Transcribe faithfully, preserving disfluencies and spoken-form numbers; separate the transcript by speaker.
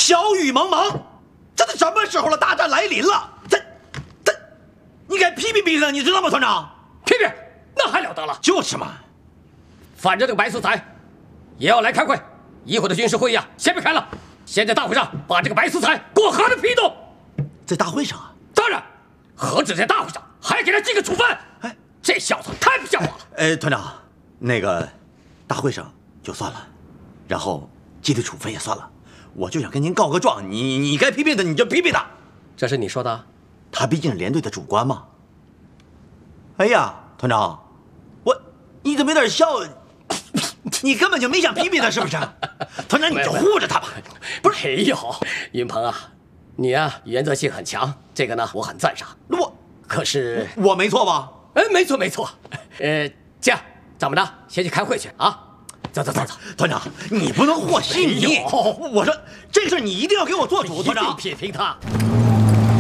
Speaker 1: 小雨蒙蒙，这都什么时候了？大战来临了，这这，你该批评批评，你知道吗，团长？
Speaker 2: 批评，那还了得了？
Speaker 1: 就是嘛。
Speaker 2: 反正这个白素才也要来开会，一会儿的军事会议啊，先别开了，先在大会上把这个白素才给我狠狠批斗。
Speaker 1: 在大会上啊？
Speaker 2: 当然，何止在大会上，还给他记个处分。哎，这小子太不像话了。
Speaker 1: 呃，团长，那个大会上就算了，然后纪律处分也算了，我就想跟您告个状，你你该批评的你就批评他。
Speaker 2: 这是你说的？
Speaker 1: 他毕竟是连队的主官嘛。哎呀，团长，我你怎么有点笑？你根本就没想批评他，是不是？团长，你就护着他吧。
Speaker 2: 不是，没有，云鹏啊，你啊原则性很强，这个呢我很赞赏。
Speaker 1: 我
Speaker 2: 可是
Speaker 1: 我没错吧？
Speaker 2: 哎，没错没错。呃，这样咱们呢先去开会去啊。走走走走，
Speaker 1: 团长，你不能和稀泥。我说这事你一定要给我做主，团长。
Speaker 2: 一定撇平他。